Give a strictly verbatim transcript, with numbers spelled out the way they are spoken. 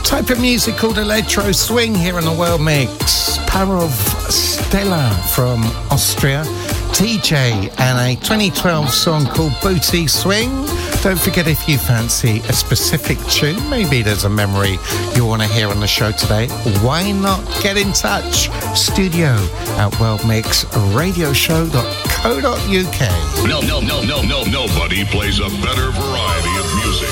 type of music called electro swing here in the World Mix. Power of Stella from Austria, T J, and a twenty twelve song called Booty Swing. Don't forget, if you fancy a specific tune, maybe there's a memory you want to hear on the show today, why not get in touch? Studio at world mix radio show dot co dot uk. No, no, no, no, no, nobody plays a better variety of music.